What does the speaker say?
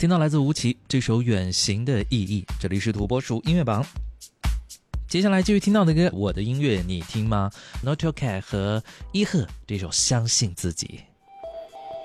听到来自吴奇这首《远行的意义》，这里是土拨鼠音乐榜。接下来继续听到的歌，我的音乐你听吗？ Not Your Cat 和伊赫这首《相信自己》。